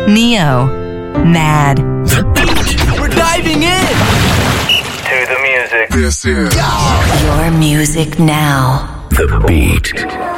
Neo, Mad. We're diving in to the music. This is Your music now. The Beat.